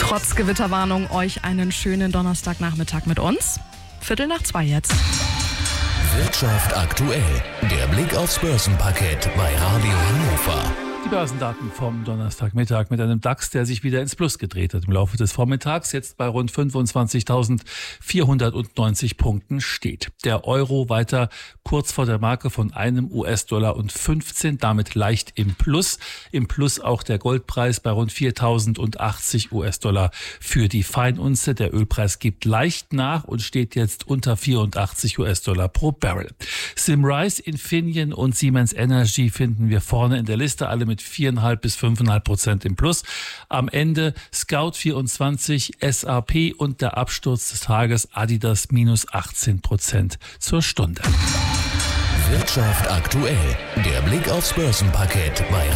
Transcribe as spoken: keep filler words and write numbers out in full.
Trotz Gewitterwarnung euch einen schönen Donnerstagnachmittag mit uns. Viertel nach zwei jetzt. Wirtschaft aktuell. Der Blick aufs Börsenparkett bei Radio Hannover. Die Börsendaten vom Donnerstagmittag mit einem DAX, der sich wieder ins Plus gedreht hat im Laufe des Vormittags, jetzt bei rund fünfundzwanzigtausendvierhundertneunzig Punkten steht. Der Euro weiter kurz vor der Marke von einem U S-Dollar und fünfzehn, damit leicht im Plus. Im Plus auch der Goldpreis bei rund viertausendachtzig U S-Dollar für die Feinunze. Der Ölpreis gibt leicht nach und steht jetzt unter vierundachtzig U S-Dollar pro Barrel. Symrise, Infineon und Siemens Energy finden wir vorne in der Liste, alle mit vier Komma fünf bis fünf Komma fünf Prozent im Plus. Am Ende Scout vierundzwanzig, S A P und der Absturz des Tages Adidas minus achtzehn Prozent zur Stunde. Wirtschaft aktuell. Der Blick aufs Börsenparkett bei